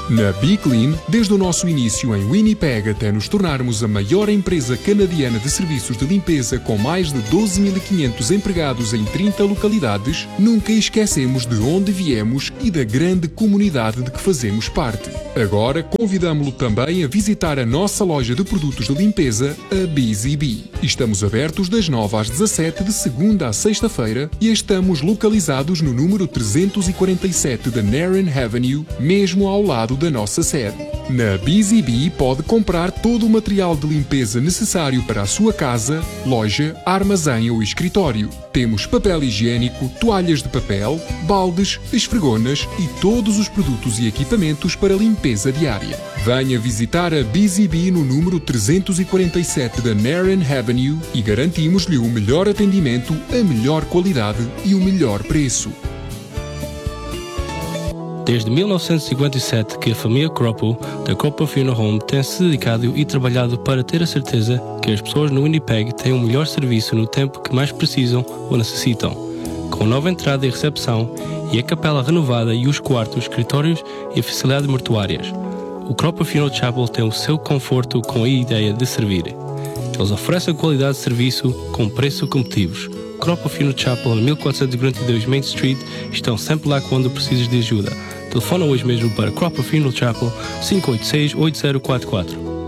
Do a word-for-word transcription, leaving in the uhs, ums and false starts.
Na BeClean, desde o nosso início em Winnipeg até nos tornarmos a maior empresa canadiana de serviços de limpeza com mais de doze mil e quinhentos empregados em trinta localidades, nunca esquecemos de onde viemos e da grande comunidade de que fazemos parte. Agora, convidamo-lo também a visitar a nossa loja de produtos de limpeza, a BZB. Estamos abertos das nove às dezassete de segunda a sexta-feira e estamos localizados no número trezentos e quarenta e sete da Narran Avenue, mesmo ao lado da nossa sede. Na B Z B pode comprar todo o material de limpeza necessário para a sua casa, loja, armazém ou escritório. Temos papel higiênico, toalhas de papel, baldes, esfregonas e todos os produtos e equipamentos para limpeza diária. Venha visitar a B Z B no número trezentos e quarenta e sete da Narran Avenue e garantimos-lhe o melhor atendimento, a melhor qualidade e o melhor preço. Desde mil novecentos e cinquenta e sete que a família Croppo, da Croppo Funeral Home, tem se dedicado e trabalhado para ter a certeza que as pessoas no Winnipeg têm o melhor serviço no tempo que mais precisam ou necessitam. Com nova entrada e recepção, e a capela renovada e os quartos, escritórios e facilidades mortuárias, o Croppo Funeral Chapel tem o seu conforto com a ideia de servir. Eles oferecem qualidade de serviço com preços competitivos. Croppo Funeral Chapel, na mil quatrocentos e quarenta e dois Main Street, estão sempre lá quando precisas de ajuda. Telefona hoje mesmo para Croppo Funeral Chapel cinco oito seis, oito zero quatro quatro.